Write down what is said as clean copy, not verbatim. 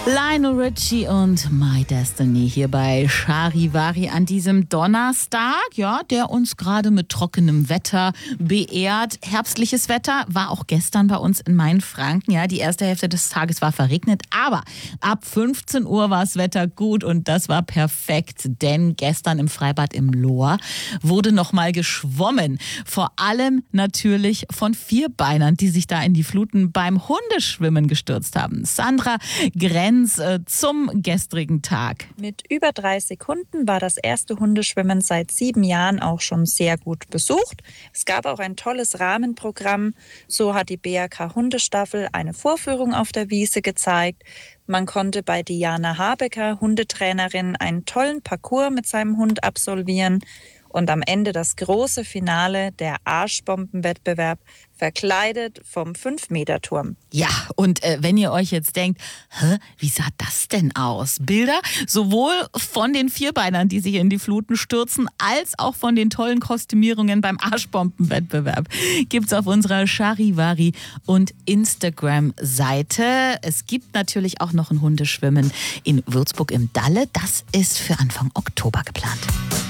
Lionel Richie und My Destiny hier bei Charivari an diesem Donnerstag, ja, der uns gerade mit trockenem Wetter beehrt. Herbstliches Wetter war auch gestern bei uns in Mainfranken, ja, die erste Hälfte des Tages war verregnet, aber ab 15 Uhr war das Wetter gut und das war perfekt, denn gestern im Freibad im Lohr wurde nochmal geschwommen. Vor allem natürlich von Vierbeinern, die sich da in die Fluten beim Hundeschwimmen gestürzt haben. Sandra Grenz zum gestrigen Tag. Mit über 30 Hunden war das erste Hundeschwimmen seit 7 Jahren auch schon sehr gut besucht. Es gab auch ein tolles Rahmenprogramm. So hat die BRK Hundestaffel eine Vorführung auf der Wiese gezeigt. Man konnte bei Diana Habecker, Hundetrainerin, einen tollen Parcours mit seinem Hund absolvieren. Und am Ende das große Finale, der Arschbombenwettbewerb, verkleidet vom 5-Meter-Turm. Ja, und wenn ihr euch jetzt denkt, wie sah das denn aus? Bilder sowohl von den Vierbeinern, die sich in die Fluten stürzen, als auch von den tollen Kostümierungen beim Arschbombenwettbewerb gibt's auf unserer Charivari und Instagram-Seite. Es gibt natürlich auch noch ein Hundeschwimmen in Würzburg im Dalle. Das ist für Anfang Oktober geplant.